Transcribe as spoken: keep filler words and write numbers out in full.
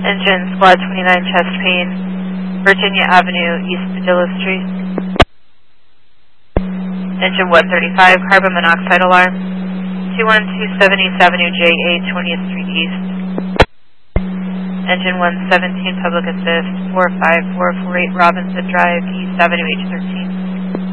Engine Squad twenty-nine, chest pain, Virginia Avenue, East Padilla Street. Engine one thirty-five, carbon monoxide alarm, two one two seventieth Avenue J eight, twentieth Street East. Engine one seventeen, public assist, four five four four eight Robinson Drive, East Avenue H thirteen.